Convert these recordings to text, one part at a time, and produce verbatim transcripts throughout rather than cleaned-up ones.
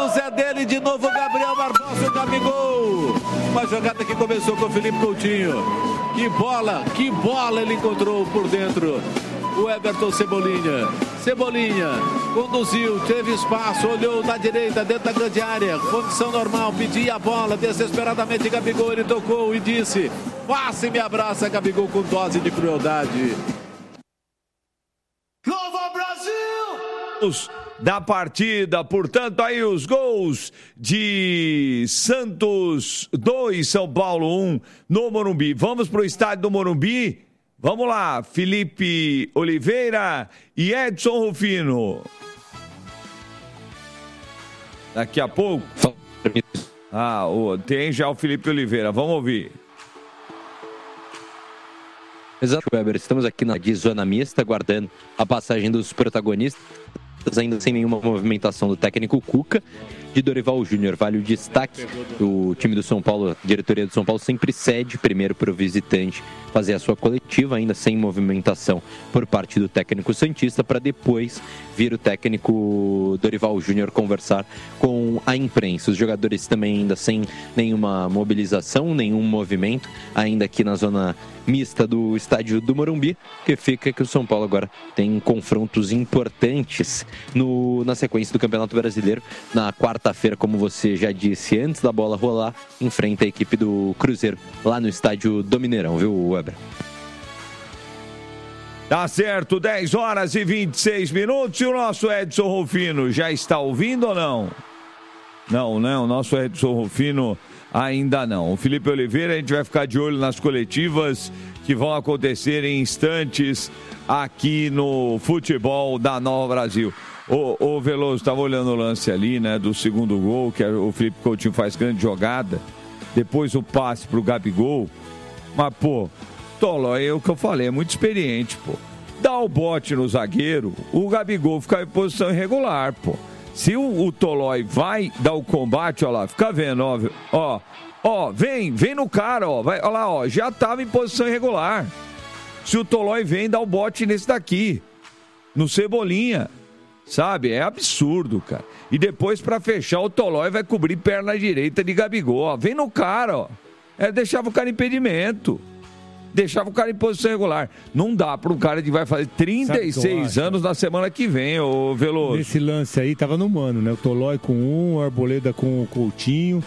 cruz é dele de novo, Gabriel Barbosa, o Gabigol. Uma jogada que começou com o Felipe Coutinho. Que bola, que bola ele encontrou por dentro. O Everton Cebolinha. Cebolinha conduziu, teve espaço, olhou na direita, dentro da grande área. Condição normal, pedia a bola desesperadamente. Gabigol, ele tocou e disse: passe e me abraça, Gabigol, com dose de crueldade. Louva Brasil! Da partida, portanto, aí os gols de Santos dois, São Paulo um no Morumbi. Vamos pro estádio do Morumbi? Vamos lá, Felipe Oliveira e Edson Rufino. Daqui a pouco. Ah, tem já o Felipe Oliveira, vamos ouvir. Exato, Weber. Estamos aqui na de zona mista, guardando a passagem dos protagonistas, ainda sem nenhuma movimentação do técnico Cuca. De Dorival Júnior, vale o destaque. O time do São Paulo, a diretoria do São Paulo, sempre cede primeiro para o visitante fazer a sua coletiva, ainda sem movimentação por parte do técnico santista, para depois vir o técnico Dorival Júnior conversar com a imprensa. Os jogadores também ainda sem nenhuma mobilização, nenhum movimento, ainda aqui na zona mista do estádio do Morumbi, que fica que o São Paulo agora tem confrontos importantes no, na sequência do Campeonato Brasileiro. Na quarta-feira, como você já disse, antes da bola rolar, enfrenta a equipe do Cruzeiro lá no estádio do Mineirão, viu, Weber? Tá certo, dez horas e vinte e seis minutos. E o nosso Edson Rufino já está ouvindo ou não? Não, né? O nosso Edson Rufino ainda não. O Felipe Oliveira, a gente vai ficar de olho nas coletivas que vão acontecer em instantes aqui no futebol da Nova Brasil. O, o Veloso, estava olhando o lance ali, né, do segundo gol, que o Felipe Coutinho faz grande jogada. Depois o passe pro Gabigol. Mas, pô, Tolói, é o que eu falei, é muito experiente, pô. Dá o bote no zagueiro, o Gabigol fica em posição irregular, pô. Se o, o Tolói vai dar o combate, ó lá, fica vendo, ó, ó, ó, vem, vem no cara, ó, vai, ó lá, ó, já tava em posição irregular. Se o Tolói vem, dá o bote nesse daqui, no Cebolinha, sabe? É absurdo, cara. E depois, pra fechar, o Tolói vai cobrir perna direita de Gabigol, ó, vem no cara, ó. É, deixava o cara em impedimento. Deixava o cara em posição regular. Não dá para um cara que vai fazer trinta e seis anos na semana que vem, ô Veloso. Nesse lance aí, tava no mano, né? O Tolói com um, o Arboleda com o Coutinho.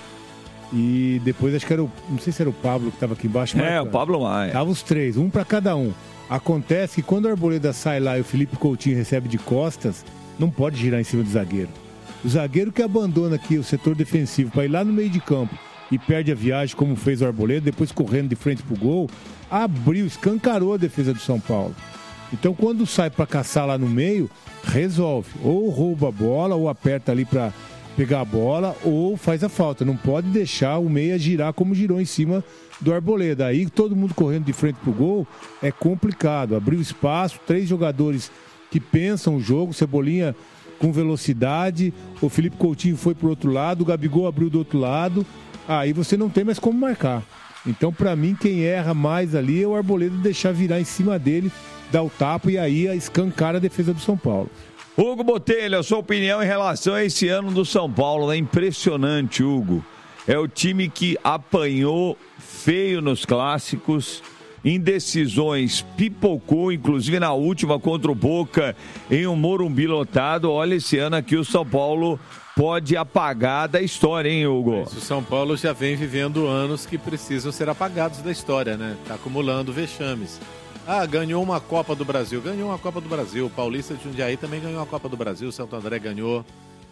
E depois acho que era o... Não sei se era o Pablo que tava aqui embaixo. É, marcando. O Pablo Maia. Tava os três, um para cada um. Acontece que quando o Arboleda sai lá e o Felipe Coutinho recebe de costas, não pode girar em cima do zagueiro. O zagueiro que abandona aqui o setor defensivo para ir lá no meio de campo e perde a viagem, como fez o Arboleda, depois correndo de frente pro gol, abriu, escancarou a defesa do São Paulo. Então, quando sai para caçar lá no meio, resolve. Ou rouba a bola, ou aperta ali para pegar a bola, ou faz a falta. Não pode deixar o meia girar como girou em cima do Arboleda. Aí, todo mundo correndo de frente pro gol, é complicado. Abriu espaço, três jogadores que pensam o jogo, Cebolinha com velocidade, o Felipe Coutinho foi pro outro lado, o Gabigol abriu do outro lado. Aí você não tem mais como marcar. Então, pra mim, quem erra mais ali é o Arboleda deixar virar em cima dele, dar o tapa e aí escancar a defesa do São Paulo. Hugo Botelho, a sua opinião em relação a esse ano do São Paulo? É impressionante, Hugo. É o time que apanhou feio nos clássicos, indecisões, pipocou, inclusive na última contra o Boca, em um Morumbi lotado. Olha, esse ano aqui o São Paulo pode apagar da história, hein, Hugo? Mas o São Paulo já vem vivendo anos que precisam ser apagados da história, né? Tá acumulando vexames. Ah, ganhou uma Copa do Brasil. Ganhou uma Copa do Brasil. O Paulista de Jundiaí também ganhou uma Copa do Brasil. O Santo André ganhou.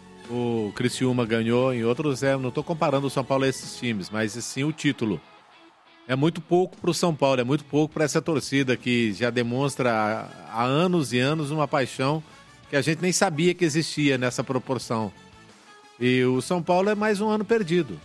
O Criciúma ganhou. Em outros, é, não estou comparando o São Paulo a esses times, mas sim o título. É muito pouco para o São Paulo, é muito pouco para essa torcida que já demonstra há, há anos e anos uma paixão que a gente nem sabia que existia nessa proporção. E o São Paulo é mais um ano perdido.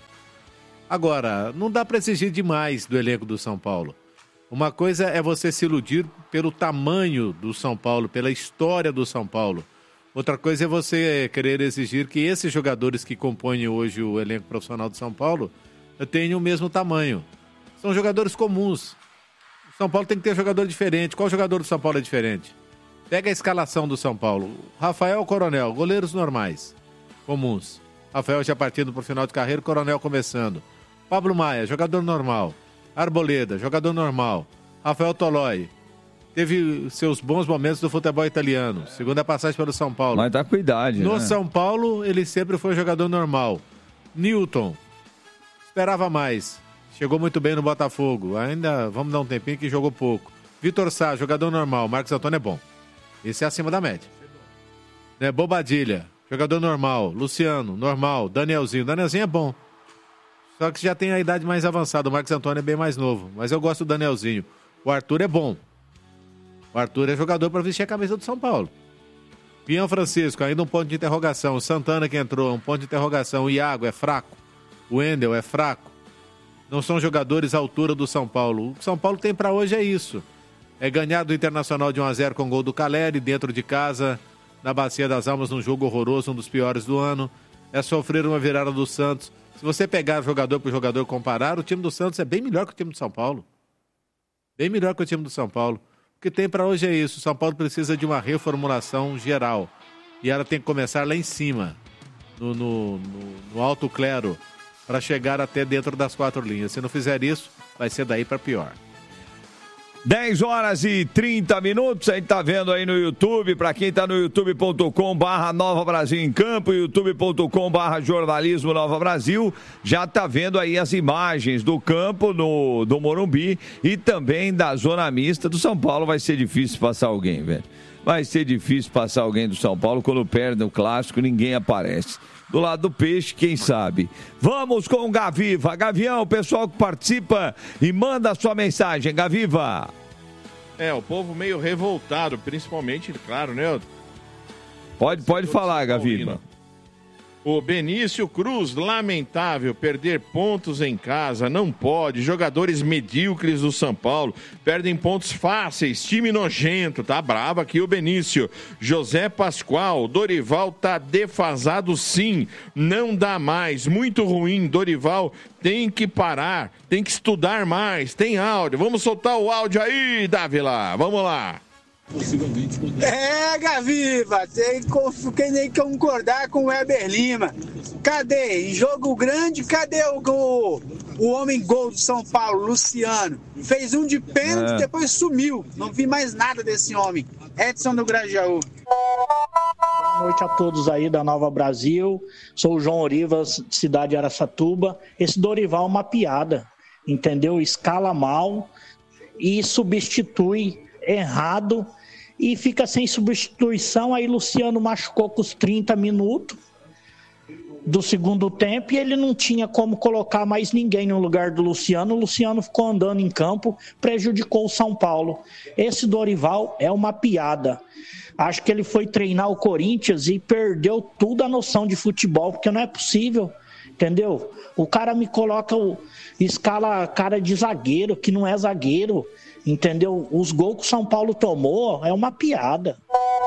Agora, não dá para exigir demais do elenco do São Paulo. Uma coisa é você se iludir pelo tamanho do São Paulo, pela história do São Paulo. Outra coisa é você querer exigir que esses jogadores que compõem hoje o elenco profissional do São Paulo tenham o mesmo tamanho. São jogadores comuns. O São Paulo tem que ter jogador diferente. Qual jogador do São Paulo é diferente? Pega a escalação do São Paulo. Rafael Coronel, goleiros normais, comuns. Rafael já partindo para o final de carreira, Coronel começando. Pablo Maia, jogador normal. Arboleda, jogador normal. Rafael Tolói, teve seus bons momentos do futebol italiano. Segunda passagem pelo São Paulo. Mas tá com idade, No né? São Paulo, ele sempre foi jogador normal. Newton, esperava mais. Chegou muito bem no Botafogo. Ainda, vamos dar um tempinho que jogou pouco. Vitor Sá, jogador normal. Marcos Antônio é bom. Esse é acima da média. Né? Bobadilha, jogador normal. Luciano, normal. Danielzinho. Danielzinho é bom. Só que já tem a idade mais avançada. O Marcos Antônio é bem mais novo. Mas eu gosto do Danielzinho. O Arthur é bom. O Arthur é jogador para vestir a camisa do São Paulo. Pião Francisco, ainda um ponto de interrogação. O Santana que entrou, um ponto de interrogação. O Iago é fraco. O Wendel é fraco. Não são jogadores à altura do São Paulo. O que o São Paulo tem para hoje é isso. É ganhar do Internacional de um a zero com gol do Caleri, dentro de casa, na Bacia das Almas, num jogo horroroso, um dos piores do ano. É sofrer uma virada do Santos. Se você pegar jogador por jogador e comparar, o time do Santos é bem melhor que o time do São Paulo. Bem melhor que o time do São Paulo. O que tem para hoje é isso. O São Paulo precisa de uma reformulação geral. E ela tem que começar lá em cima, no, no, no, no alto clero, para chegar até dentro das quatro linhas. Se não fizer isso, vai ser daí para pior. dez horas e trinta minutos, a gente tá vendo aí no YouTube, para quem tá no youtube ponto com barra Nova Brasil em Campo, youtube ponto com barra Jornalismo Nova Brasil, já tá vendo aí as imagens do campo no, do Morumbi e também da zona mista do São Paulo. Vai ser difícil passar alguém, velho. Vai ser difícil passar alguém do São Paulo. Quando perde o clássico, ninguém aparece. Do lado do Peixe, quem sabe. Vamos com o Gaviva. Gavião, o pessoal que participa e manda a sua mensagem. Gaviva. É, o povo meio revoltado, principalmente, claro, né? Pode, pode falar, Gaviva. O Benício Cruz, lamentável, perder pontos em casa, não pode. Jogadores medíocres do São Paulo perdem pontos fáceis, time nojento, tá bravo aqui o Benício. José Pascoal, Dorival tá defasado sim, não dá mais, muito ruim, Dorival tem que parar, tem que estudar mais, tem áudio, vamos soltar o áudio aí, Dávila, vamos lá. É, Gaviva, tem que nem concordar com o Weber Lima. Cadê? Em jogo grande, cadê o gol? O homem gol do São Paulo, Luciano. Fez um de pênalti, é. depois sumiu. Não vi mais nada desse homem. Edson do Grajaú. Boa noite a todos aí da Nova Brasil. Sou o João Orivas, cidade de Araçatuba. Esse Dorival é uma piada, entendeu? Escala mal e substitui errado e fica sem substituição. Aí Luciano machucou com os trinta minutos do segundo tempo e ele não tinha como colocar mais ninguém no lugar do Luciano. O Luciano ficou andando em campo, prejudicou o São Paulo. Esse Dorival é uma piada. Acho que ele foi treinar o Corinthians e perdeu tudo a noção de futebol, porque não é possível, entendeu? O cara me coloca, o, escala cara de zagueiro, que não é zagueiro, entendeu? Os gols que o São Paulo tomou é uma piada.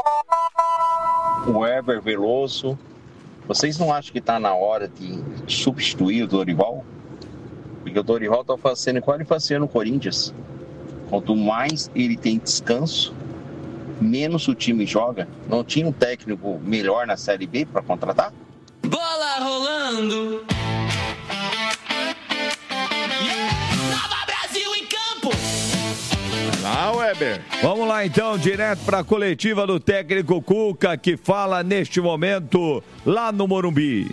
O Weber Veloso, vocês não acham que está na hora de substituir o Dorival? Porque o Dorival está fazendo igual ele fazia no Corinthians. Quanto mais ele tem descanso, menos o time joga. Não tinha um técnico melhor na Série B para contratar? Bola rolando. Nova Brasil em campo. Lá, Weber. Vamos lá então, direto para a coletiva do técnico Cuca, que fala neste momento lá no Morumbi.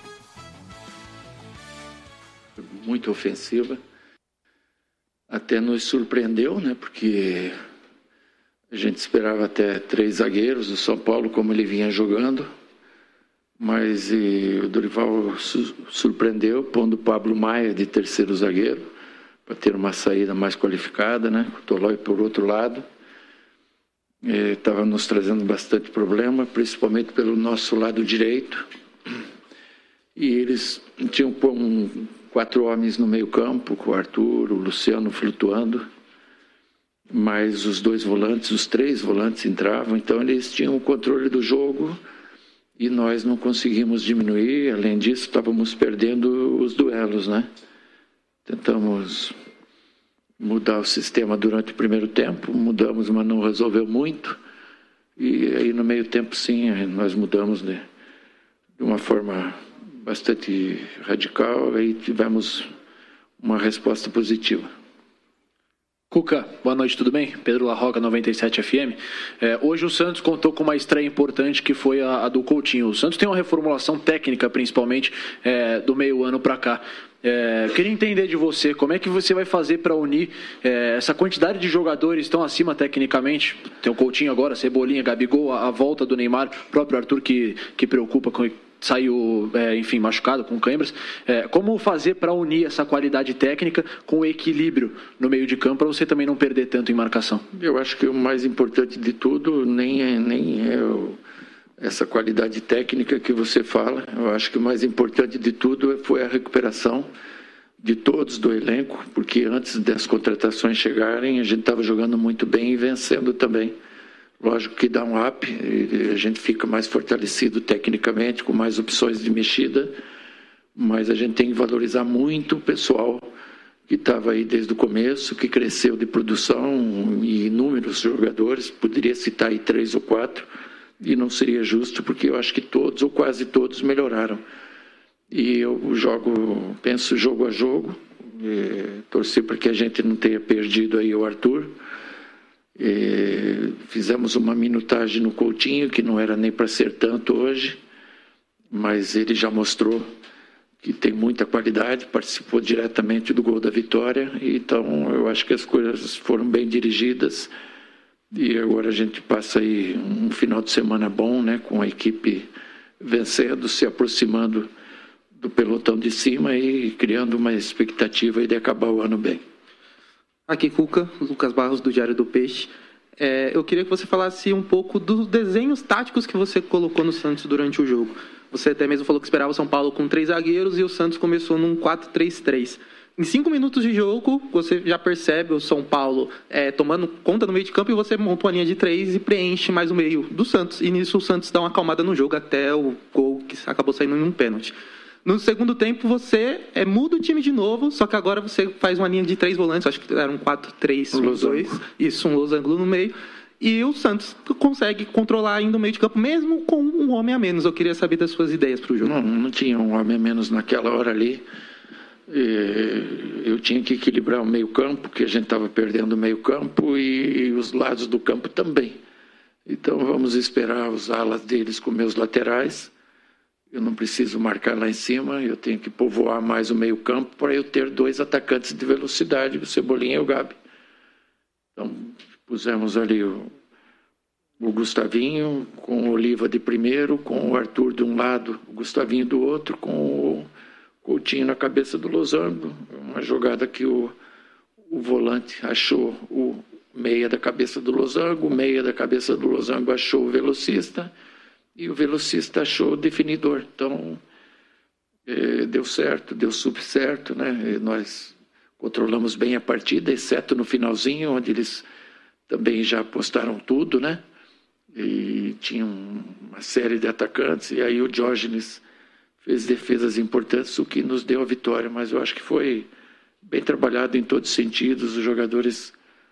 Muito ofensiva. Até nos surpreendeu, né? Porque a gente esperava até três zagueiros do São Paulo, como ele vinha jogando. Mas e, o Dorival su- surpreendeu, pondo o Pablo Maia de terceiro zagueiro, para ter uma saída mais qualificada, né? O Tolói por outro lado. Estava nos trazendo bastante problema, principalmente pelo nosso lado direito. E eles tinham um, quatro homens no meio campo, com o Arthur, o Luciano flutuando. Mas os dois volantes, os três volantes entravam, então eles tinham o controle do jogo e nós não conseguimos diminuir. Além disso, estávamos perdendo os duelos, né? Tentamos mudar o sistema durante o primeiro tempo, mudamos, mas não resolveu muito. E aí no meio tempo, sim, nós mudamos de, de uma forma bastante radical e tivemos uma resposta positiva. Cuca, boa noite, tudo bem? Pedro Larroca, noventa e sete F M. É, hoje o Santos contou com uma estreia importante que foi a, a do Coutinho. O Santos tem uma reformulação técnica, principalmente, é, do meio ano para cá. É, queria entender de você, como é que você vai fazer para unir é, essa quantidade de jogadores tão acima tecnicamente? Tem o Coutinho agora, Cebolinha, Gabigol, a, a volta do Neymar, o próprio Arthur que, que preocupa com... saiu, é, enfim, machucado, com câimbras. É, como fazer para unir essa qualidade técnica com o equilíbrio no meio de campo, para você também não perder tanto em marcação? Eu acho que o mais importante de tudo nem é, nem é o, essa qualidade técnica que você fala. Eu acho que o mais importante de tudo foi a recuperação de todos do elenco, porque antes das contratações chegarem, a gente estava jogando muito bem e vencendo também. Lógico que dá um up, a gente fica mais fortalecido tecnicamente, com mais opções de mexida, mas a gente tem que valorizar muito o pessoal que estava aí desde o começo, que cresceu de produção, e inúmeros jogadores, poderia citar aí três ou quatro, e não seria justo, porque eu acho que todos ou quase todos melhoraram. E eu jogo, penso jogo a jogo, torcer para que a gente não tenha perdido aí o Arthur. E fizemos uma minutagem no Coutinho, que não era nem para ser tanto hoje, mas ele já mostrou que tem muita qualidade, participou diretamente do gol da vitória, então eu acho que as coisas foram bem dirigidas e agora a gente passa aí um final de semana bom, né, com a equipe vencendo, se aproximando do pelotão de cima e criando uma expectativa aí de acabar o ano bem. Aqui, Cuca, Lucas Barros, do Diário do Peixe. É, eu queria que você falasse um pouco dos desenhos táticos que você colocou no Santos durante o jogo. Você até mesmo falou que esperava o São Paulo com três zagueiros e o Santos começou num quatro três três. Em cinco minutos de jogo, você já percebe o São Paulo é, tomando conta no meio de campo e você monta uma linha de três e preenche mais o meio do Santos. E nisso o Santos dá uma acalmada no jogo até o gol que acabou saindo em um pênalti. No segundo tempo, você é, muda o time de novo, só que agora você faz uma linha de três volantes, acho que era um quatro três um dois, isso, um losango no meio, e o Santos consegue controlar ainda o meio de campo, mesmo com um homem a menos. Eu queria saber das suas ideias para o jogo. Não, não tinha um homem a menos naquela hora ali. Eu tinha que equilibrar o meio campo, porque a gente estava perdendo o meio campo, e os lados do campo também. Então vamos esperar os alas deles com meus laterais. Eu não preciso marcar lá em cima, eu tenho que povoar mais o meio campo para eu ter dois atacantes de velocidade, o Cebolinha e o Gabi. Então, pusemos ali o, o Gustavinho com o Oliva de primeiro, com o Arthur de um lado, o Gustavinho do outro, com o Coutinho na cabeça do losango. Uma jogada que o, o volante achou o meia da cabeça do losango, o meia da cabeça do losango achou o velocista, e o velocista achou o definidor. Então, eh, deu certo, deu super certo, né? E nós controlamos bem a partida, exceto no finalzinho, onde eles também já apostaram tudo, né? E tinha uma série de atacantes, e aí o Diógenes fez defesas importantes, o que nos deu a vitória. Mas eu acho que foi bem trabalhado em todos os sentidos, os jogadores,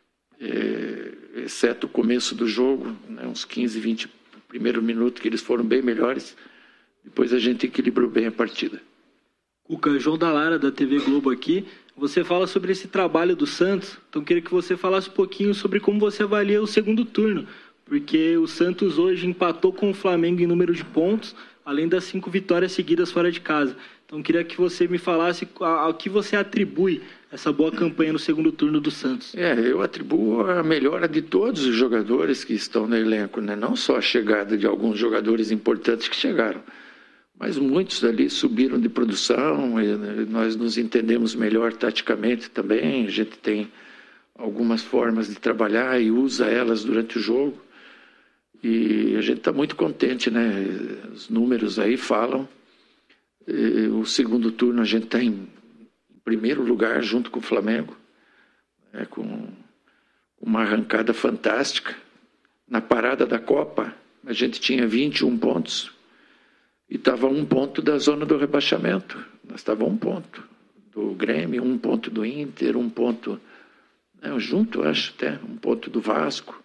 eh, exceto o começo do jogo, né? Uns quinze, vinte primeiro minuto que eles foram bem melhores, depois a gente equilibrou bem a partida. Cuca, João da Lara, da T V Globo aqui. Você fala sobre esse trabalho do Santos, então queria que você falasse um pouquinho sobre como você avalia o segundo turno, porque o Santos hoje empatou com o Flamengo em número de pontos, além das cinco vitórias seguidas fora de casa. Então queria que você me falasse ao que você atribui essa boa campanha no segundo turno do Santos. É, eu atribuo a melhora de todos os jogadores que estão no elenco, né? Não só a chegada de alguns jogadores importantes que chegaram, mas muitos ali subiram de produção, e, né, nós nos entendemos melhor taticamente também, a gente tem algumas formas de trabalhar e usa elas durante o jogo, e a gente está muito contente, né? Os números aí falam. E o segundo turno a gente está em primeiro lugar junto com o Flamengo, né, com uma arrancada fantástica. Na parada da Copa a gente tinha vinte e um pontos e estava um ponto da zona do rebaixamento. Nós estávamos um ponto do Grêmio, um ponto do Inter, um ponto, né, junto acho até, um ponto do Vasco.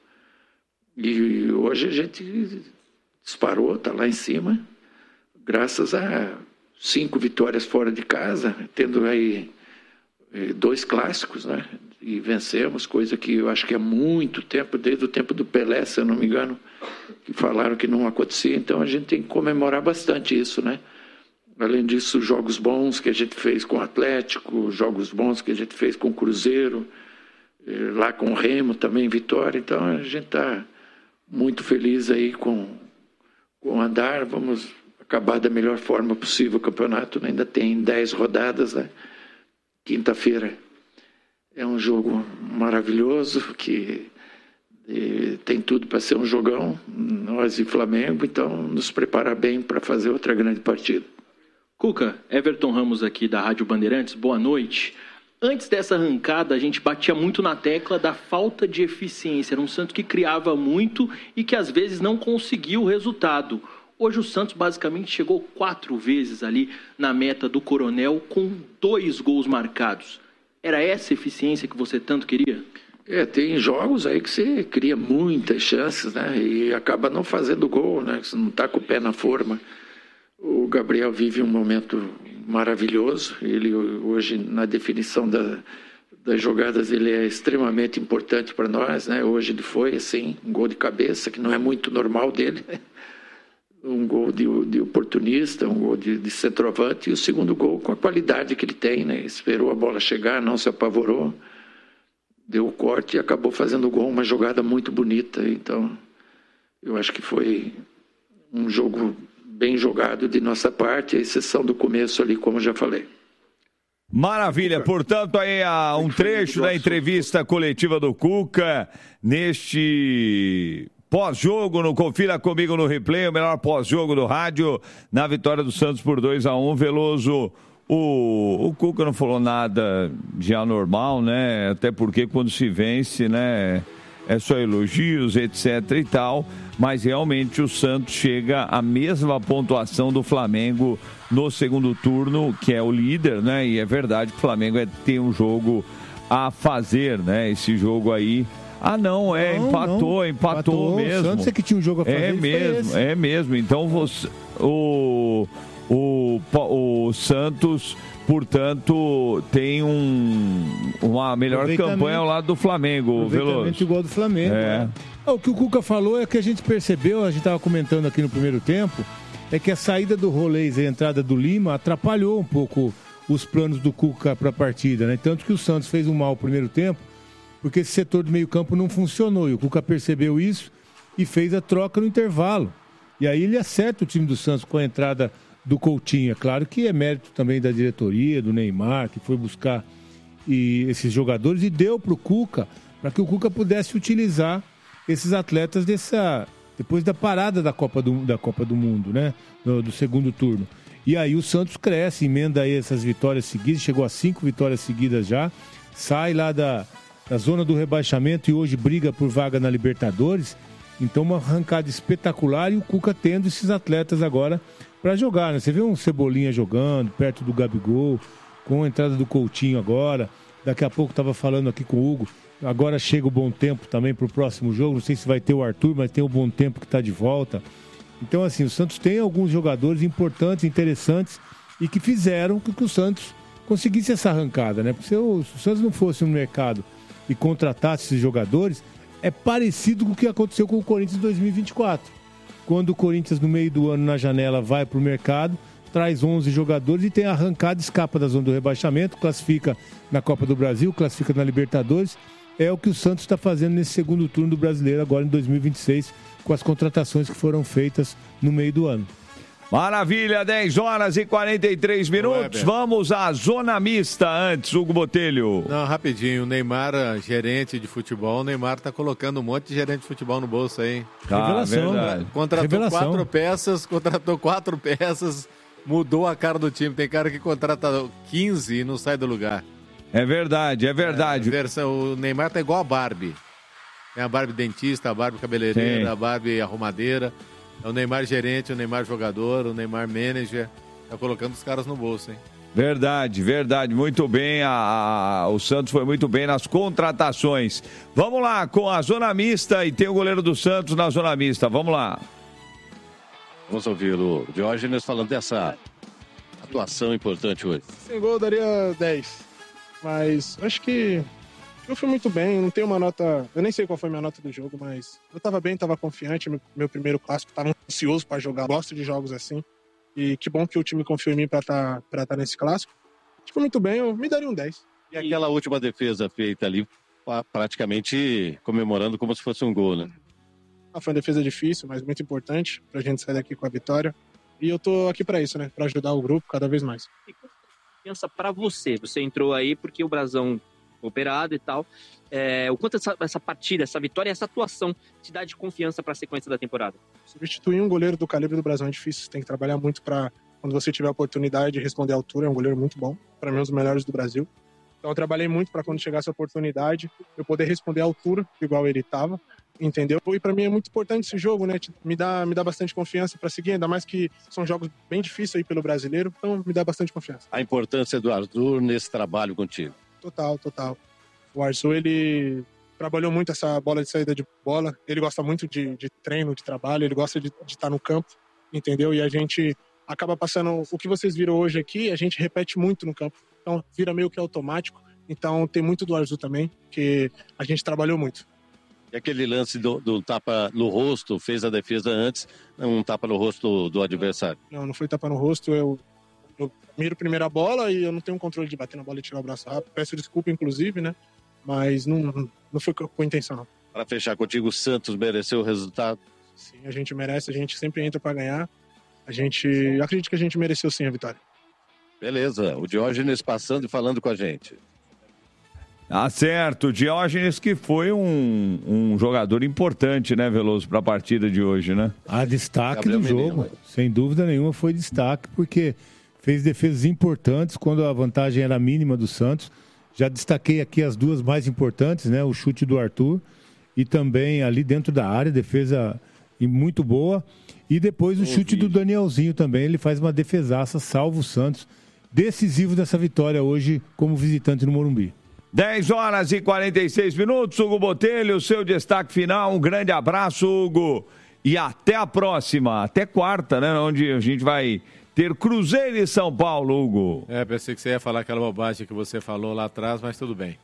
E hoje a gente disparou, está lá em cima, graças a cinco vitórias fora de casa, tendo aí dois clássicos, né? E vencemos, coisa que eu acho que há muito tempo, desde o tempo do Pelé, se eu não me engano, que falaram que não acontecia. Então a gente tem que comemorar bastante isso, né? Além disso, jogos bons que a gente fez com o Atlético, jogos bons que a gente fez com o Cruzeiro, lá com o Remo também, vitória. Então a gente está muito feliz aí com, com o andar. Vamos acabar da melhor forma possível o campeonato. Ainda tem dez rodadas, né? Quinta-feira é um jogo maravilhoso, que eh, tem tudo para ser um jogão, nós e Flamengo, então nos preparar bem para fazer outra grande partida. Cuca, Everton Ramos aqui da Rádio Bandeirantes, boa noite. Antes dessa arrancada, a gente batia muito na tecla da falta de eficiência. Era um Santos que criava muito e que às vezes não conseguia o resultado. Hoje o Santos basicamente chegou quatro vezes ali na meta do Coronel com dois gols marcados. Era essa eficiência que você tanto queria? É, tem jogos aí que você cria muitas chances, né? E acaba não fazendo gol, né? Você não está com o pé na forma. O Gabriel vive um momento maravilhoso. Ele hoje, na definição da, das jogadas, ele é extremamente importante para nós, né? Hoje ele foi, assim, um gol de cabeça, que não é muito normal dele. Um gol de, de oportunista, um gol de, de centroavante, e o segundo gol com a qualidade que ele tem, né? Esperou a bola chegar, não se apavorou, deu o corte e acabou fazendo o gol, uma jogada muito bonita. Então, eu acho que foi um jogo bem jogado de nossa parte, a exceção do começo ali, como já falei. Maravilha, portanto aí há um trecho da entrevista coletiva do Cuca neste pós-jogo, no Confira Comigo no Replay, o melhor pós-jogo do rádio, na vitória do Santos por dois a um. Veloso, o, o Cuca não falou nada de anormal, né? Até porque quando se vence, né, é só elogios, etc e tal, mas realmente o Santos chega à mesma pontuação do Flamengo no segundo turno, que é o líder, né? E é verdade que o Flamengo é, tem um jogo a fazer, né? Esse jogo aí. Ah, não, é, não, empatou, não. empatou, empatou mesmo. O Santos é que tinha um jogo a fazer. É mesmo, é mesmo. Então, você, o, o, o Santos, portanto, tem um, uma melhor campanha ao lado do Flamengo, Veloso. Igual do Flamengo. É. Né? O que o Cuca falou é que a gente percebeu, a gente estava comentando aqui no primeiro tempo, é que a saída do Rolês e a entrada do Lima atrapalhou um pouco os planos do Cuca para a partida, né? Tanto que o Santos fez um mau primeiro tempo, porque esse setor do meio-campo não funcionou. E o Cuca percebeu isso e fez a troca no intervalo. E aí ele acerta o time do Santos com a entrada do Coutinho. É claro que é mérito também da diretoria, do Neymar, que foi buscar e, esses jogadores e deu para o Cuca, para que o Cuca pudesse utilizar esses atletas dessa, depois da parada da Copa do, da Copa do Mundo, né? Do, do segundo turno. E aí o Santos cresce, emenda aí essas vitórias seguidas, chegou a cinco vitórias seguidas já, sai lá da... da zona do rebaixamento e hoje briga por vaga na Libertadores. Então uma arrancada espetacular e o Cuca tendo esses atletas agora para jogar, né? Você vê um Cebolinha jogando perto do Gabigol, com a entrada do Coutinho agora, daqui a pouco estava falando aqui com o Hugo, agora chega o Bom Tempo também para o próximo jogo, não sei se vai ter o Arthur, mas tem o Bom Tempo que está de volta. Então assim, o Santos tem alguns jogadores importantes, interessantes e que fizeram com que o Santos conseguisse essa arrancada, né? Porque se o, se o Santos não fosse no mercado e contratasse esses jogadores, é parecido com o que aconteceu com o Corinthians em dois mil e vinte e quatro. Quando o Corinthians, no meio do ano, na janela, vai para o mercado, traz onze jogadores e tem a arrancada, escapa da zona do rebaixamento, classifica na Copa do Brasil, classifica na Libertadores. É o que o Santos está fazendo nesse segundo turno do Brasileiro, agora em dois mil e vinte e seis, com as contratações que foram feitas no meio do ano. Maravilha, dez horas e quarenta e três minutos. Vamos à zona mista antes, Hugo Botelho. Não, rapidinho. O Neymar, gerente de futebol, o Neymar tá colocando um monte de gerente de futebol no bolso aí. Ah, revelação, verdade. Contratou Revelação. quatro peças, contratou quatro peças, mudou a cara do time. Tem cara que contrata quinze e não sai do lugar. É verdade, é verdade. É, versão, o Neymar tá igual a Barbie. Tem a Barbie dentista, a Barbie cabeleireira, Sim. a Barbie arrumadeira. É o Neymar gerente, o Neymar jogador, o Neymar manager. Tá colocando os caras no bolso, hein? Verdade, verdade. Muito bem. A, a, o Santos foi muito bem nas contratações. Vamos lá com a zona mista e tem o goleiro do Santos na zona mista. Vamos lá. Vamos ouvir o Diógenes falando dessa atuação importante hoje? Sem gol eu daria dez. Mas acho que eu fui muito bem, não tenho uma nota... Eu nem sei qual foi a minha nota do jogo, mas eu tava bem, tava confiante. Meu, meu primeiro clássico, tava ansioso pra jogar. Gosto de jogos assim. E que bom que o time confiou em mim pra estar pra tá nesse clássico. Acho que foi muito bem, eu me daria um dez. E aquela última defesa feita ali, praticamente comemorando como se fosse um gol, né? Ah, foi uma defesa difícil, mas muito importante pra gente sair daqui com a vitória. E eu tô aqui pra isso, né? Pra ajudar o grupo cada vez mais. E confiança pra você. Você entrou aí porque o Brasão operado e tal. É, o quanto essa, essa partida, essa vitória e essa atuação te dá de confiança pra sequência da temporada? Substituir um goleiro do calibre do Brasão é difícil. Você tem que trabalhar muito pra, quando você tiver a oportunidade de responder à altura. É um goleiro muito bom. Pra mim, um dos melhores do Brasil. Então eu trabalhei muito pra quando chegasse a oportunidade eu poder responder à altura, igual ele tava. Entendeu? E pra mim é muito importante esse jogo, né? Me dá, me dá bastante confiança pra seguir, ainda mais que são jogos bem difíceis aí pelo brasileiro, então me dá bastante confiança. A importância do Arthur nesse trabalho contigo? Total, total. O Arthur, ele trabalhou muito essa bola de saída de bola, ele gosta muito de, de treino, de trabalho, ele gosta de, de estar no campo, entendeu? E a gente acaba passando, o que vocês viram hoje aqui, a gente repete muito no campo, então vira meio que automático, então tem muito do Arthur também, que a gente trabalhou muito. E aquele lance do, do tapa no rosto, fez a defesa antes, um tapa no rosto do adversário? Não, não foi tapa no rosto, eu, eu miro primeiro a bola e eu não tenho controle de bater na bola e tirar o braço rápido. Peço desculpa, inclusive, né? Mas não, não foi com intenção, não. Para fechar contigo, o Santos mereceu o resultado? Sim, a gente merece, a gente sempre entra para ganhar. A gente, eu acredito que a gente mereceu sim a vitória. Beleza, o Diógenes passando e falando com a gente. Ah, certo. Diógenes que foi um, um jogador importante, né, Veloso, para a partida de hoje, né? A destaque do jogo, Menino, sem dúvida nenhuma, foi destaque, porque fez defesas importantes quando a vantagem era mínima do Santos. Já destaquei aqui as duas mais importantes, né? O chute do Arthur e também ali dentro da área, defesa muito boa. E depois o Ouvi. chute do Danielzinho também, ele faz uma defesaça, salva o Santos. Decisivo dessa vitória hoje como visitante no Morumbi. dez horas e quarenta e seis minutos, Hugo Botelho, seu destaque final, um grande abraço, Hugo, e até a próxima, até quarta, né, onde a gente vai ter Cruzeiro e São Paulo, Hugo. É, pensei que você ia falar aquela bobagem que você falou lá atrás, mas tudo bem.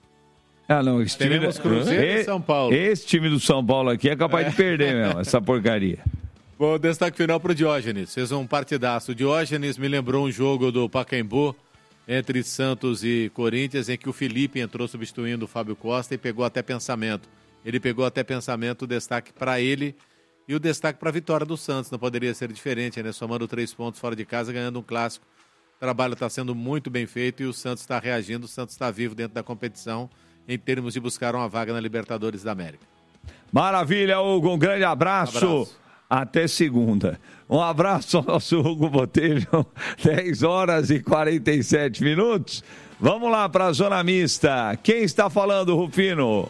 Ah, não, esse time Teremos Cruzeiro e, e São Paulo. Esse time do São Paulo aqui é capaz é. de perder mesmo, essa porcaria. Bom, destaque final pro Diógenes, fez um partidaço. O Diógenes me lembrou um jogo do Pacaembu, entre Santos e Corinthians, em que o Felipe entrou substituindo o Fábio Costa e pegou até pensamento. Ele pegou até pensamento, o destaque para ele e o destaque para a vitória do Santos. Não poderia ser diferente, né? Somando três pontos fora de casa, ganhando um clássico. O trabalho está sendo muito bem feito e o Santos está reagindo. O Santos está vivo dentro da competição em termos de buscar uma vaga na Libertadores da América. Maravilha, Hugo. Um grande abraço. abraço. Até segunda. Um abraço ao nosso Hugo Botelho, dez horas e quarenta e sete minutos. Vamos lá para a Zona Mista. Quem está falando, Rufino?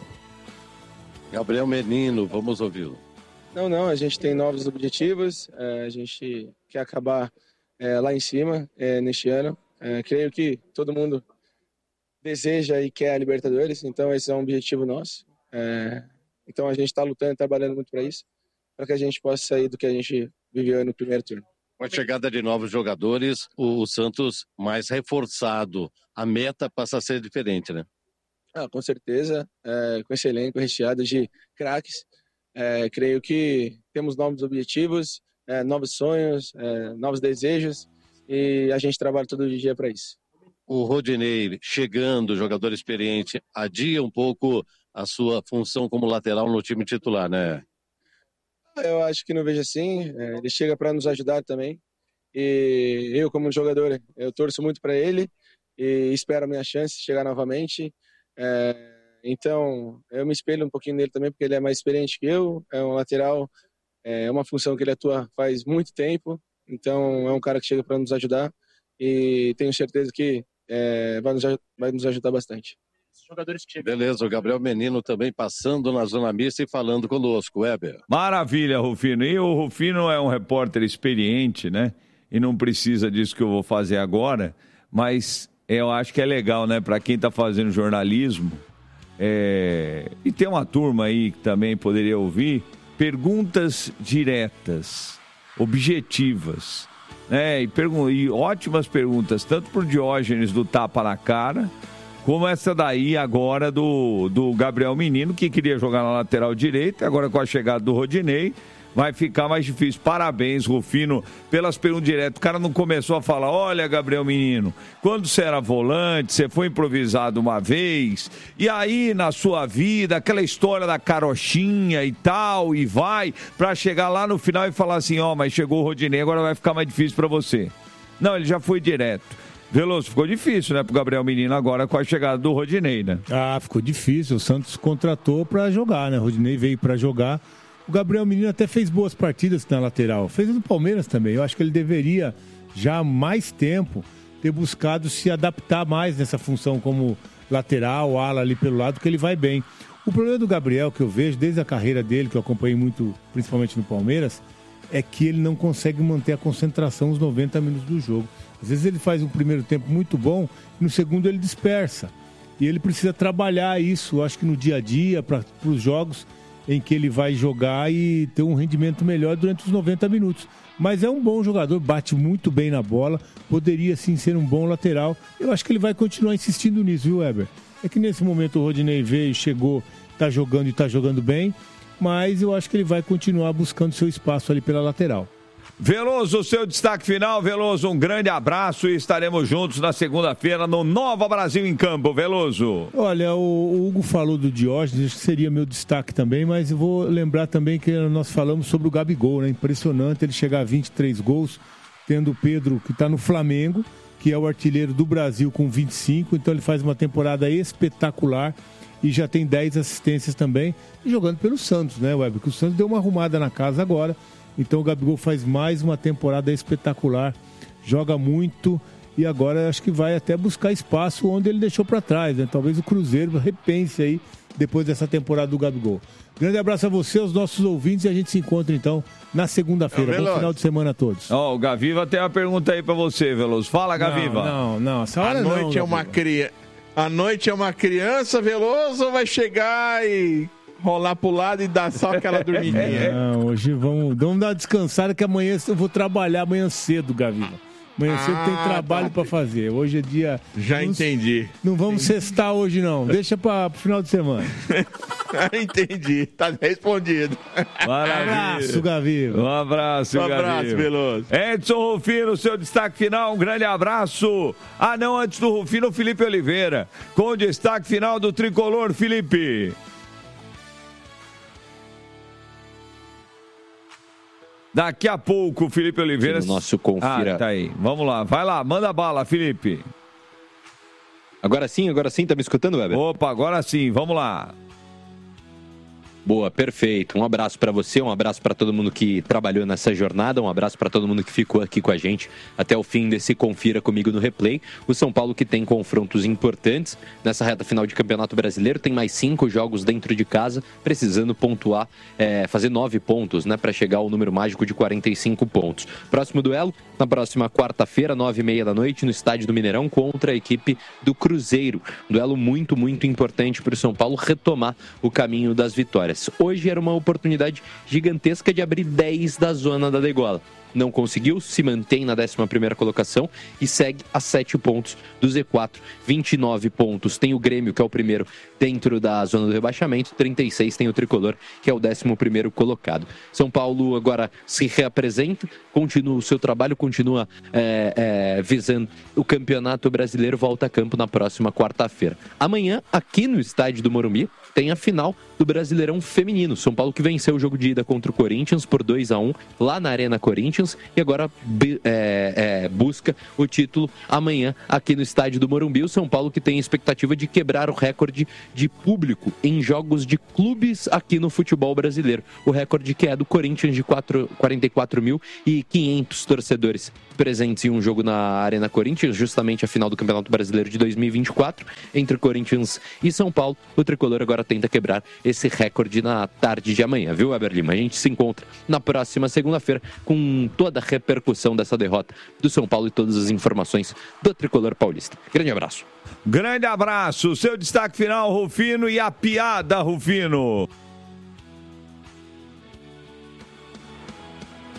Gabriel Menino, vamos ouvi-lo. Não, não, a gente tem novos objetivos, é, a gente quer acabar é, lá em cima é, neste ano. É, creio que todo mundo deseja e quer a Libertadores, então esse é um objetivo nosso. É, então a gente está lutando, trabalhando muito para isso, para que a gente possa sair do que a gente viveu no primeiro turno. Com a chegada de novos jogadores, o Santos mais reforçado, a meta passa a ser diferente, né? Ah, com certeza, é, com esse elenco recheado de craques, é, creio que temos novos objetivos, é, novos sonhos, é, novos desejos e a gente trabalha todo dia para isso. O Rodinei chegando, jogador experiente, adia um pouco a sua função como lateral no time titular, né? Eu acho que não vejo assim, ele chega para nos ajudar também e eu como jogador, eu torço muito para ele e espero a minha chance de chegar novamente, é, então eu me espelho um pouquinho nele também porque ele é mais experiente que eu, é um lateral, é uma função que ele atua faz muito tempo, então é um cara que chega para nos ajudar e tenho certeza que é, vai, nos, vai nos ajudar bastante. Jogadores que chegam. Beleza, o Gabriel Menino também passando na Zona Mista e falando conosco, Weber. Maravilha, Rufino. E o Rufino é um repórter experiente, né? E não precisa disso que eu vou fazer agora, mas eu acho que é legal, né? Para quem está fazendo jornalismo, é... e tem uma turma aí que também poderia ouvir, perguntas diretas, objetivas. É, e, pergun- e ótimas perguntas, tanto pro Diógenes do Tapa na Cara, como essa daí agora do, do Gabriel Menino, que queria jogar na lateral direita, agora com a chegada do Rodinei, vai ficar mais difícil. Parabéns, Rufino, pelas perguntas diretas. O cara não começou a falar, olha, Gabriel Menino, quando você era volante, você foi improvisado uma vez, e aí na sua vida, aquela história da carochinha e tal, e vai, pra chegar lá no final e falar assim, ó, oh, mas chegou o Rodinei, agora vai ficar mais difícil pra você. Não, ele já foi direto. Veloso, ficou difícil, né, pro Gabriel Menino agora com a chegada do Rodinei, né? Ah, ficou difícil. O Santos contratou pra jogar, né? O Rodinei veio pra jogar. O Gabriel Menino até fez boas partidas na lateral. Fez no Palmeiras também. Eu acho que ele deveria, já há mais tempo, ter buscado se adaptar mais nessa função como lateral, ala ali pelo lado, que ele vai bem. O problema do Gabriel, que eu vejo desde a carreira dele, que eu acompanhei muito, principalmente no Palmeiras, é que ele não consegue manter a concentração os noventa minutos do jogo. Às vezes ele faz um primeiro tempo muito bom, e no segundo ele dispersa. E ele precisa trabalhar isso, acho que no dia a dia, para os jogos em que ele vai jogar e ter um rendimento melhor durante os noventa minutos. Mas é um bom jogador, bate muito bem na bola, poderia sim ser um bom lateral. Eu acho que ele vai continuar insistindo nisso, viu, Weber? É que nesse momento o Rodinei veio, chegou, está jogando e está jogando bem, mas eu acho que ele vai continuar buscando seu espaço ali pela lateral. Veloso, seu destaque final. Veloso, um grande abraço e estaremos juntos na segunda-feira no Nova Brasil em Campo. Veloso. Olha, o, o Hugo falou do Diógenes, acho que seria meu destaque também, mas eu vou lembrar também que nós falamos sobre o Gabigol, né? Impressionante ele chegar a vinte e três gols, tendo o Pedro, que está no Flamengo, que é o artilheiro do Brasil com vinte e cinco, então ele faz uma temporada espetacular e já tem dez assistências também, e jogando pelo Santos, né, Weber? Porque o Santos deu uma arrumada na casa agora. Então o Gabigol faz mais uma temporada espetacular, joga muito e agora acho que vai até buscar espaço onde ele deixou para trás, né? Talvez o Cruzeiro repense aí depois dessa temporada do Gabigol. Grande abraço a você, aos nossos ouvintes, e a gente se encontra então na segunda-feira. Bom final de semana a todos. Ó, oh, o Gaviva tem uma pergunta aí para você, Veloso. Fala, Gaviva. Não, não, não. Essa hora a noite não, é uma criança. A noite é uma criança, Veloso, vai chegar e rolar pro lado e dar só aquela dormidinha. Não, hoje vamos, vamos dar uma descansada, que amanhã eu vou trabalhar amanhã cedo, Gaviva. Amanhã cedo ah, tem trabalho tá. para fazer. Hoje é dia... Já não, entendi. Não vamos entendi. Sextar hoje, não. Deixa para o final de semana. Entendi. Tá respondido. Maravilha. Um abraço, Gaviva. Um abraço, Um abraço, Gaviva. Veloso. Edson Rufino, seu destaque final. Um grande abraço. Ah, não, antes do Rufino, Felipe Oliveira. Com o destaque final do Tricolor, Felipe. Daqui a pouco, Felipe Oliveira. Sim, o nosso confira. Ah, tá aí. Vamos lá. Vai lá, manda bala, Felipe. Agora sim, agora sim. Tá me escutando, Weber? Opa, agora sim. Vamos lá. Boa, perfeito. Um abraço para você, um abraço para todo mundo que trabalhou nessa jornada, um abraço para todo mundo que ficou aqui com a gente até o fim desse Confira Comigo no Replay. O São Paulo, que tem confrontos importantes nessa reta final de Campeonato Brasileiro, tem mais cinco jogos dentro de casa, precisando pontuar, é, fazer nove pontos, né, para chegar ao número mágico de quarenta e cinco pontos. Próximo duelo, na próxima quarta-feira, nove e meia da noite, no estádio do Mineirão, contra a equipe do Cruzeiro. Um duelo muito, muito importante para o São Paulo retomar o caminho das vitórias. Hoje era uma oportunidade gigantesca de abrir dez da zona da degola. Não conseguiu, se mantém na décima primeira colocação e segue a sete pontos do Z quatro. vinte e nove pontos tem o Grêmio, que é o primeiro dentro da zona do rebaixamento. trinta e seis tem o Tricolor, que é o décimo primeiro colocado. São Paulo agora se reapresenta, continua o seu trabalho, continua é, é, visando o Campeonato Brasileiro, volta a campo na próxima quarta-feira. Amanhã, aqui no estádio do Morumbi, tem a final do Brasileirão Feminino. São Paulo que venceu o jogo de ida contra o Corinthians por dois a um lá na Arena Corinthians e agora é, é, busca o título amanhã aqui no estádio do Morumbi. O São Paulo que tem a expectativa de quebrar o recorde de público em jogos de clubes aqui no futebol brasileiro. O recorde que é do Corinthians de quarenta e quatro mil e quinhentos torcedores presentes em um jogo na Arena Corinthians, justamente a final do Campeonato Brasileiro de dois mil e vinte e quatro, entre Corinthians e São Paulo. O Tricolor agora tenta quebrar esse recorde na tarde de amanhã, viu, Weber Lima? A gente se encontra na próxima segunda-feira com toda a repercussão dessa derrota do São Paulo e todas as informações do Tricolor paulista. Grande abraço. Grande abraço. Seu destaque final, Rufino, e a piada, Rufino.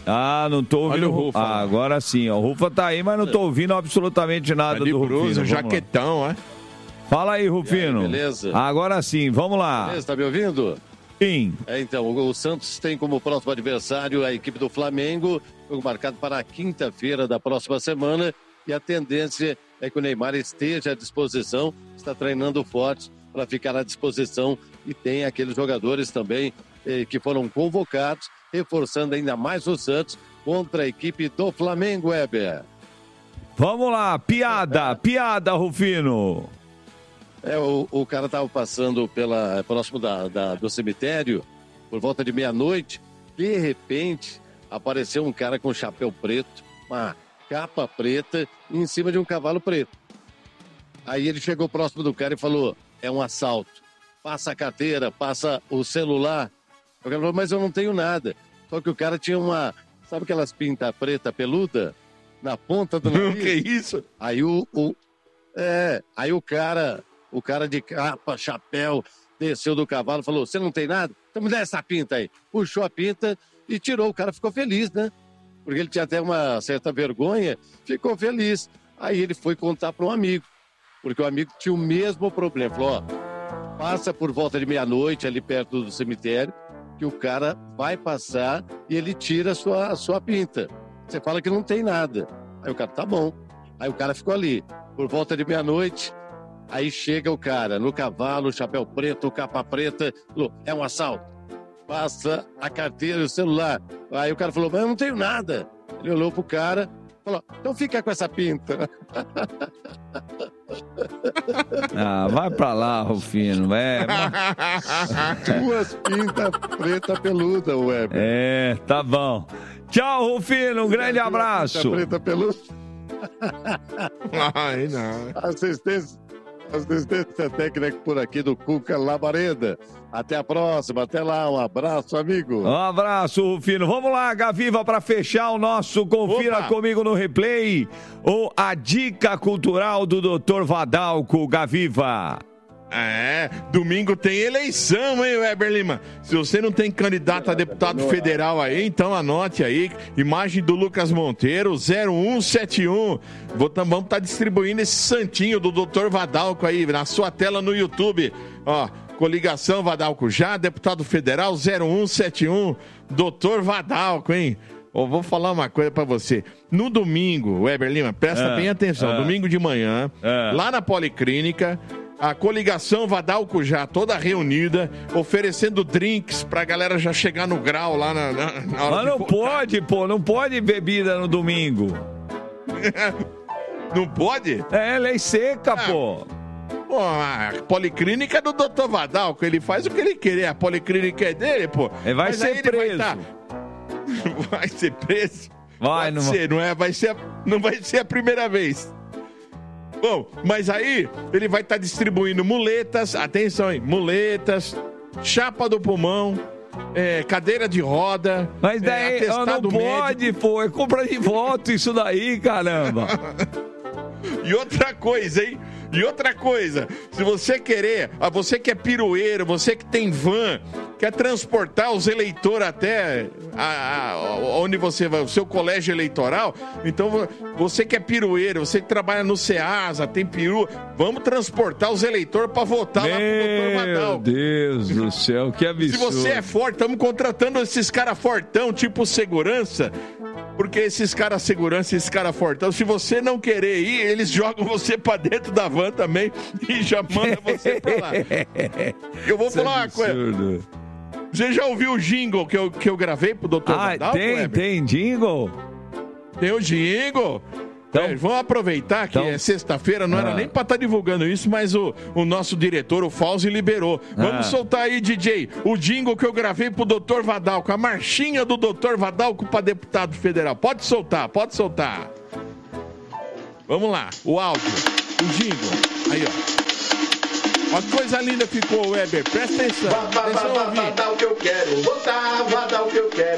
Ah, não tô ouvindo. Olha o Rufa. Ah, agora sim, ó. O Rufa tá aí, mas não tô ouvindo absolutamente nada Tá de do Rufino. brusa, Vamos lá. jaquetão, é? Fala aí, Rufino. E aí, beleza? Agora sim, vamos lá. Beleza, tá me ouvindo? Sim. É, então, o o Santos tem como próximo adversário a equipe do Flamengo, jogo marcado para a quinta-feira da próxima semana, e a tendência é que o Neymar esteja à disposição, está treinando forte para ficar à disposição, e tem aqueles jogadores também eh, que foram convocados, reforçando ainda mais o Santos contra a equipe do Flamengo, Weber. Vamos lá, piada, piada, Rufino. É, o, o cara estava passando pela, próximo da, da- do cemitério, por volta de meia-noite. De repente, apareceu um cara com chapéu preto, uma capa preta, em cima de um cavalo preto. Aí ele chegou próximo do cara e falou: é um assalto. Passa a carteira, passa o celular. O cara falou: mas eu não tenho nada. Só que o cara tinha uma, sabe aquelas pintas preta peluda? Na ponta do nariz. Que isso? Aí o, o- é, aí o cara, o cara de capa, chapéu, desceu do cavalo e falou: você não tem nada? Então me dá essa pinta aí. Puxou a pinta e tirou. O cara ficou feliz, né? Porque ele tinha até uma certa vergonha, ficou feliz. Aí ele foi contar para um amigo, porque o amigo tinha o mesmo problema. Falou: ó, passa por volta de meia-noite ali perto do cemitério, que o cara vai passar e ele tira a sua, a sua pinta. Você fala que não tem nada. Aí o cara: tá bom. Aí o cara ficou ali, por volta de meia-noite. Aí chega o cara no cavalo, chapéu preto, capa preta, falou: é um assalto. Passa a carteira e o celular. Aí o cara falou: mas eu não tenho nada. Ele olhou pro cara, falou: então fica com essa pinta. Ah, vai pra lá, Rufino. É, Duas pintas preta peluda, Weber. é, tá bom. Tchau, Rufino. Um grande abraço. Preta peluda. Ai, não. Assistência, assistência técnica por aqui do Cuca Labareda. Até a próxima. Até lá. Um abraço, amigo. Um abraço, Rufino. Vamos lá, Gaviva, para fechar o nosso Confira Opa. Comigo no Replay, ou a dica cultural do doutor Vadalco, Gaviva. É, domingo tem eleição, hein, Weber Lima? Se você não tem candidato a deputado federal aí, então anote aí, imagem do Lucas Monteiro, zero um sete um. Vou, tam- vamos estar distribuindo esse santinho do doutor Vadalco aí, na sua tela no YouTube. Ó, coligação Vadalco já, deputado federal, zero um sete um, doutor Vadalco, hein? Eu vou falar uma coisa pra você. No domingo, Weber Lima, presta Ah, bem atenção, ah. domingo de manhã, Ah. lá na Policlínica, a coligação Vadalco já toda reunida, oferecendo drinks pra galera já chegar no grau lá na, na, na hora Mas de não votar. pode, pô, não pode bebida no domingo. Não pode? É lei seca, Ah. pô. Pô, a Policlínica é do doutor Vadalco, ele faz o que ele querer, a Policlínica é dele, pô. Ele vai Mas ser aí ele preso. Vai, tá- vai ser preso? Vai, Pode não ser, não é? Vai ser, a- não vai ser a primeira vez. Bom, mas aí ele vai estar distribuindo muletas, atenção, hein? Muletas, chapa do pulmão, é, cadeira de roda. Mas é, daí ah, não atestado pode, médico. pô. É compra de voto isso daí, caramba. E outra coisa, hein? E outra coisa, se você querer, ah, você que é pirueiro, você que tem van, quer transportar os eleitores até a, a- onde você vai, o seu colégio eleitoral, então vo- você que é pirueiro, você que trabalha no Ceasa, tem peru, vamos transportar os eleitores para votar lá pro doutor Meu Vadalco. Deus do céu, que Se absurdo. você é forte, estamos contratando esses caras fortão, tipo segurança, porque esses caras segurança, esses caras fortão, se você não querer ir, eles jogam você pra dentro da van também e já manda você pra lá. Eu vou Isso é falar uma coisa. absurdo. Você já ouviu o jingle que eu, que eu gravei pro doutor Ah, Vadalco, tem, Weber? tem jingle? Tem o jingle. Então- É, vamos aproveitar que então- é sexta-feira, não era Ah. nem pra estar divulgando isso, mas o, o nosso diretor, o Fauzi, liberou. Vamos Ah. soltar aí, D J, o jingle que eu gravei pro doutor Vadalco, a marchinha do doutor Vadalco pra deputado federal. Pode soltar, pode soltar. Vamos lá, o áudio, o jingle. Aí, ó. Uma coisa linda ficou, Weber, presta atenção. Vá, vá, Deixa eu vá, ouvir. vá, dá o que eu quero, votar, vá dar o que eu quero.